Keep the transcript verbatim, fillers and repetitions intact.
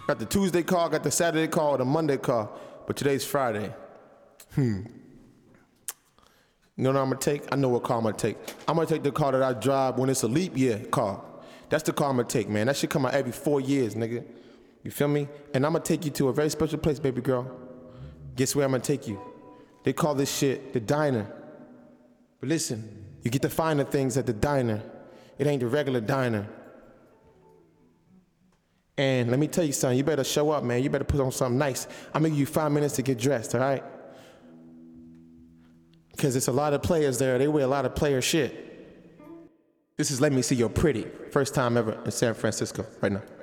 Got the Tuesday car, got the Saturday car, or the Monday car, but today's Friday. Hmm. You know what I'm gonna take? I know what car I'm gonna take. I'm gonna take the car that I drive when it's a leap year car. That's the car I'm gonna take, man. That should come out every four years, nigga. You feel me? And I'm gonna take you to a very special place, baby girl. Guess where I'm gonna take you? They call this shit the diner. But listen, you get to find the things at the diner. It ain't the regular diner. And let me tell you something, you better show up, man. You better put on something nice. I'm gonna give you five minutes to get dressed, all right? Because it's a lot of players there. They wear a lot of player shit. This is Let Me See You're Pretty. First time ever in San Francisco right now.